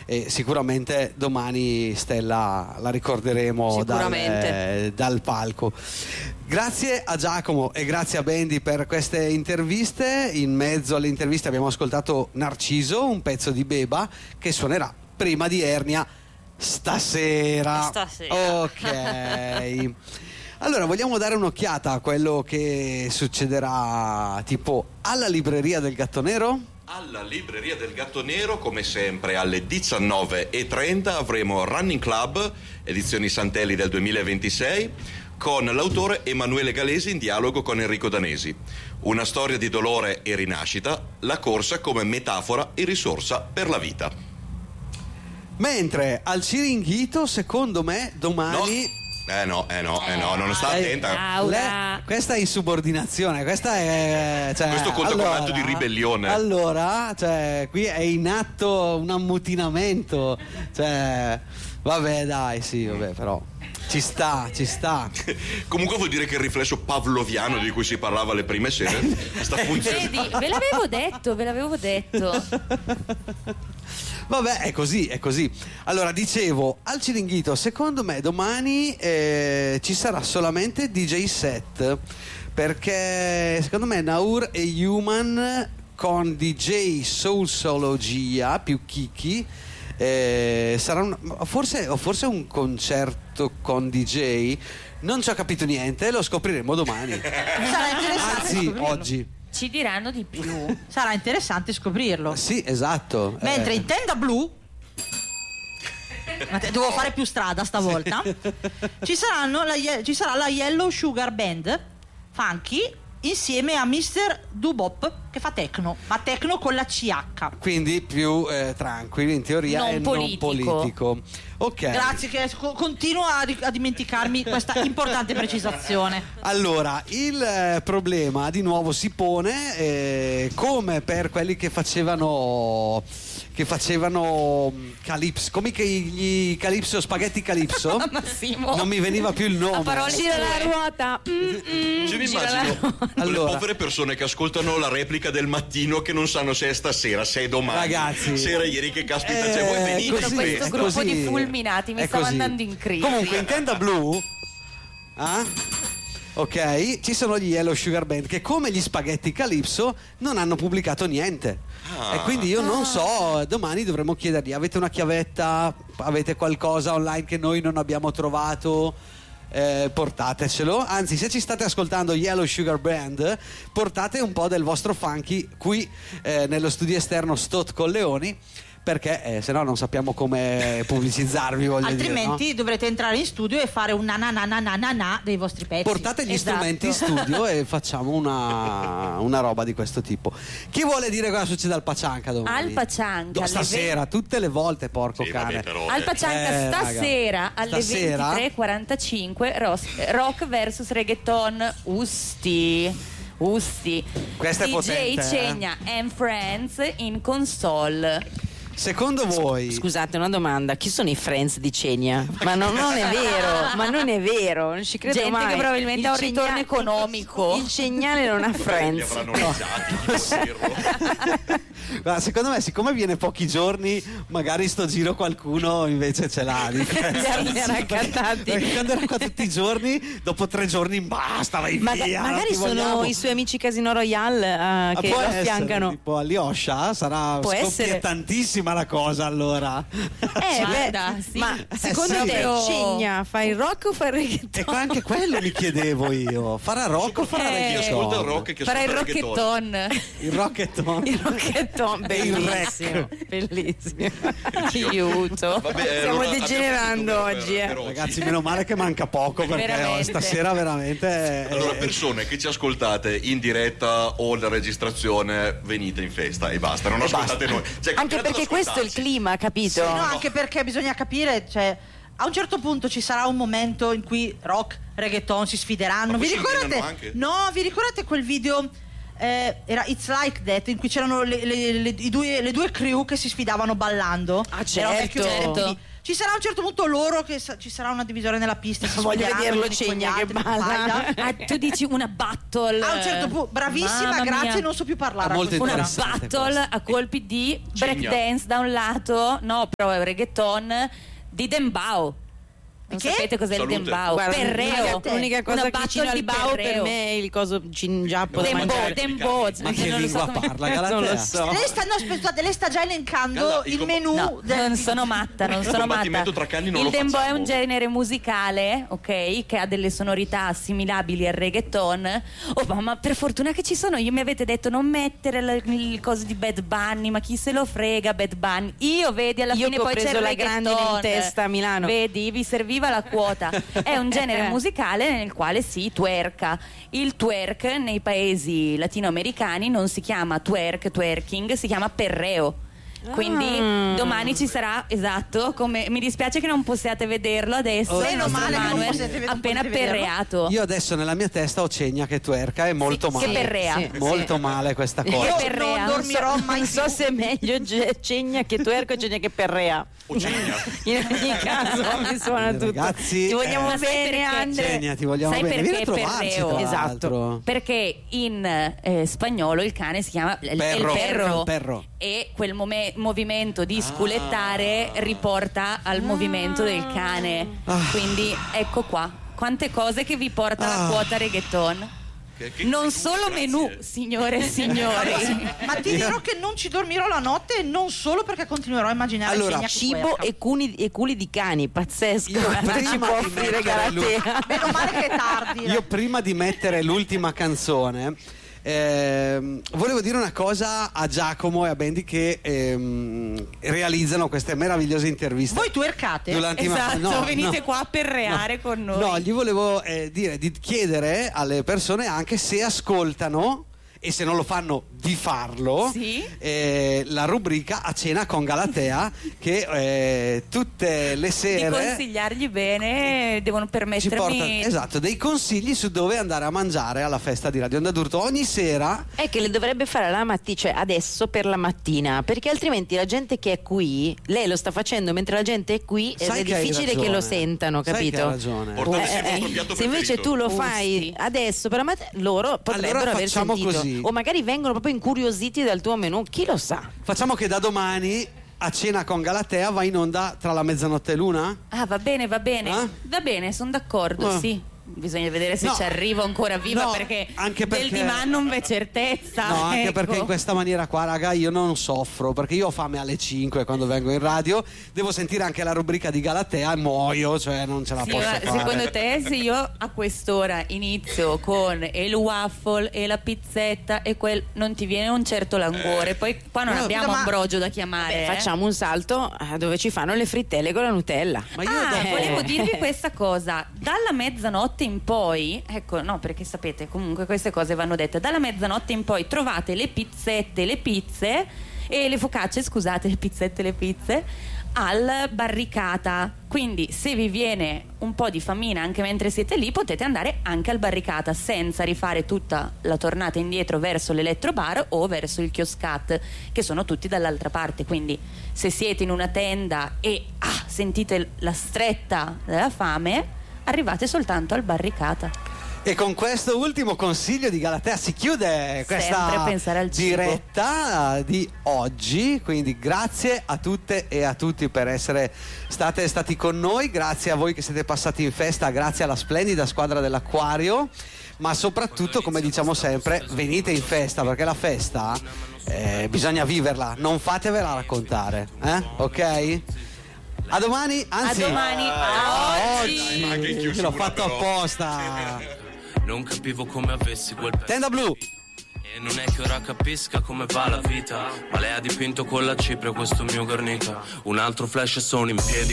e sicuramente domani Stella la ricorderemo dal palco. Grazie a Giacomo e grazie a Bendy per queste interviste. In mezzo alle interviste abbiamo ascoltato Narciso, un pezzo di Beba che suonerà prima di Ernia stasera. Ok. Allora, vogliamo dare un'occhiata a quello che succederà tipo alla libreria del Gatto Nero? Alla libreria del Gatto Nero, come sempre, alle 19:30 avremo Running Club, edizioni Santelli del 2026, con l'autore Emanuele Galesi in dialogo con Enrico Danesi. Una storia di dolore e rinascita, la corsa come metafora e risorsa per la vita. Mentre al Ciringhito, secondo me, domani... No, non sta attenta. Questa è insubordinazione, questa è... questo conta come atto di ribellione. Allora, qui è in atto un ammutinamento. Vabbè, dai, sì, vabbè, però... Ci sta. Comunque vuol dire che il riflesso pavloviano di cui si parlava le prime sere sta funzionando. Vedi, ve l'avevo detto. Vabbè, è così. Allora, dicevo, al Ciringhito, secondo me domani ci sarà solamente DJ set, perché secondo me Naur e Human con DJ Soulsologia più Kiki sarà forse un concerto con DJ. Non ci ho capito niente, lo scopriremo domani. Sarà interessante. Anzi, oggi ci diranno di più. Sarà interessante scoprirlo. Sì, esatto. Mentre in tenda blu, devo fare più strada stavolta, ci sarà la Yellow Sugar Band funky insieme a Mr. Dubop che fa techno, ma techno con la CH. Quindi più tranquillo in teoria, non e politico. non politico. Ok. Grazie, che continuo a dimenticarmi questa importante precisazione. Allora, il problema di nuovo si pone come per quelli che facevano Calypso, come gli Calypso, spaghetti Calypso. Massimo, non mi veniva più il nome. Gira la ruota. Ci mi immagino le povere persone che ascoltano la replica del mattino che non sanno se è stasera, se è domani, ragazzi, se era ieri, che caspita c'è. Voi venite questo gruppo così, di fulminati mi stava andando in crisi. Comunque in tenda blu ok, ci sono gli Yellow Sugar Band che, come gli spaghetti Calypso, non hanno pubblicato niente. E quindi io non so, domani dovremo chiedergli: avete una chiavetta, avete qualcosa online che noi non abbiamo trovato? Portatecelo. Anzi, se ci state ascoltando, Yellow Sugar Band, portate un po' del vostro funky qui nello studio esterno Stot Colleoni, perché se no non sappiamo come pubblicizzarvi, altrimenti dire, no? Dovrete entrare in studio e fare un na dei vostri pezzi. Portate gli strumenti in studio e facciamo una roba di questo tipo. Chi vuole dire cosa succede al Pacianca domani? Al Pacianca stasera, tutte le volte, porco cane. Al Pacianca stasera alle 23:45 rock versus reggaeton Usti. Questa è DJ potente, Cegna and Friends in console. Secondo voi? Scusate, una domanda: chi sono i friends di Cegna? Ma non è vero, non ci credo gente mai. Che probabilmente ha un ritorno economico. Il Cegnale non ha friends. Li avranno Ma secondo me, siccome viene pochi giorni, magari sto giro qualcuno invece ce l'ha. Li ha raccattati. Perché quando era qua tutti i giorni, dopo 3 giorni basta, vai via. Magari sono i suoi amici Casino Royale che lo affiancano. Tipo Alyosha sarà scoppiettantissima la cosa, allora. Sì. Ma secondo te Cegna fa il rock o fa il reggaeton? Ecco, anche quello mi chiedevo io. Farà rock o farà reggaeton? Ascolta il rock che farà il rocketon. Il rocketon. Bellissimo. Aiuto. Vabbè, stiamo allora degenerando oggi. Ragazzi, meno male che manca poco, perché stasera veramente. Allora, persone che ci ascoltate in diretta o la registrazione, venite in festa e basta, non ascoltate noi. Anche perché questo è il clima, capito? Sì, no, anche perché bisogna capire, a un certo punto ci sarà un momento in cui rock, reggaeton si sfideranno. Vi ricordate? No, vi ricordate quel video era It's Like That, in cui c'erano le due crew che si sfidavano ballando. Era un vecchio certo. Ci sarà a un certo punto loro che ci sarà una divisione nella pista. Voglio vederlo Cegna che balla. Tu dici una battle. A un certo punto, bravissima, Mamma grazie, mia. non so più parlare. Molto Una interessante battle questo. a colpi di Cegna. breakdance da un lato, no, però è reggaeton di Dembow. Non Che? sapete cos'è Salute. il Dembow? Guarda, Perreo. l'unica cosa Una che vicino battle al di bao per perreo. me è il coso cingiappo da Dembow, mangiare. Dembow. Ma che non lo so lingua come- parla Galatea? Non lo so. Lei sta già elencando Gala, il il menù. No, non sono matta, non sono combattimento matta. tra cani non Il lo dembow è facciamo. un genere musicale, ok, che ha delle sonorità assimilabili al reggaeton. Oh, ma per fortuna che ci sono. Io mi avete detto non mettere il coso di Bad Bunny, ma chi se lo frega Bad Bunny. Io vedi alla Io fine che ho poi c'è preso il la reggaeton. grandine in testa a Milano. Vedi, vi serviva la quota. È un genere musicale nel quale si twerka. Il twerk nei paesi latinoamericani non si chiama twerking, si chiama perreo. Quindi domani ci sarà, esatto, come mi dispiace che non possiate vederlo adesso. Meno il nostro male che non Manuel potete appena vederlo. perreato. Io adesso nella mia testa ho Cegna che twerka, è molto Sì, che male. perrea. Sì. Molto male questa cosa. Che Io perrea. non dormirò mai Non so più. se è meglio Cegna che tuerco o Cegna che perrea. O Cegna. In ogni caso mi suona tutto. Ragazzi, ti vogliamo Ma sai bene, perché? Andre. Cegna, ti vogliamo Sai bene. perché Vieni a trovarci, perreo? tra Esatto. l'altro. Perché in spagnolo il cane si chiama il Perro. perro. E quel movimento di sculettare riporta al movimento del cane. Quindi ecco qua, quante cose che vi porta la quota reggaeton. Non solo grazie. menù, signore e signori. Ma ti dirò che non ci dormirò la notte, non solo perché continuerò a immaginare Allora, Cegna che Cibo twerka. e culi di cani, pazzesco. Io Ci prima può di offrire mettere Galatea. Meno male che è tardi. Io prima di mettere l'ultima canzone volevo dire una cosa a Giacomo e a Bendy che realizzano queste meravigliose interviste. Voi twerkate? Esatto, venite qua a perreare con noi. No, gli volevo dire di chiedere alle persone anche se ascoltano e se non lo fanno di farlo, Sì. La rubrica A Cena con Galatea che tutte le Di sere consigliargli bene, devono ci permettermi. porta esatto dei consigli su dove andare a mangiare alla festa di Radio Onda d'Urto ogni sera. È che le dovrebbe fare la mattina, cioè adesso per la mattina, perché altrimenti la gente che è qui, lei lo sta facendo mentre la gente è qui ed Sai è che hai difficile che ragione. lo sentano, Sai capito? che hai ragione. Portate sempre il vostro piatto Se invece preferito. tu lo fai adesso per la mattina, loro potrebbero Allora aver facciamo sentito così. o magari vengono proprio incuriositi dal tuo menù, chi lo sa? Facciamo che da domani A Cena con Galatea va in onda tra la mezzanotte e l'una? Ah, va bene, va bene. Eh? Va bene, sono d'accordo, Ah. sì. Bisogna vedere se No. ci arrivo ancora viva No, perché, anche perché- del dimani non v'è certezza. No, anche ecco. perché in questa maniera qua, raga, io non soffro, perché io ho fame alle 5 quando vengo in radio, devo sentire anche la rubrica di Galatea e muoio, cioè non ce la Sì, posso ma fare. secondo te se io a quest'ora inizio con il waffle e la pizzetta e non ti viene un certo languore? Poi qua non No, abbiamo ma- Ambrogio da chiamare. Facciamo un salto dove ci fanno le frittelle con la Nutella. Ma io Volevo dirvi questa cosa. Dalla mezzanotte in poi, ecco, no, perché sapete, comunque queste cose vanno dette. Dalla mezzanotte in poi trovate le pizzette, le pizze e le focacce, scusate, le pizzette e le pizze al Barricata. Quindi se vi viene un po' di famina anche mentre siete lì, potete andare anche al Barricata senza rifare tutta la tornata indietro verso l'Elettrobar o verso il Chioscat, che sono tutti dall'altra parte. Quindi se siete in una tenda e sentite la stretta della fame, arrivate soltanto al Barricata. E con questo ultimo consiglio di Galatea si chiude questa pensare al cibo. diretta di oggi, quindi grazie a tutte e a tutti per essere stati con noi, grazie a voi che siete passati in festa, grazie alla splendida squadra dell'Acquario, ma soprattutto, come diciamo sempre, venite in festa, perché la festa bisogna viverla, non fatevela raccontare, ok? A domani, anzi A domani, a oggi. Ma che oggi chiusura, l'ho fatto però. apposta. Non capivo come avessi quel pezzo. Tenda blu. E non è che ora capisca come va la vita, ma lei ha dipinto con la cipria questo mio Guernica. Un altro flash e sono in piedi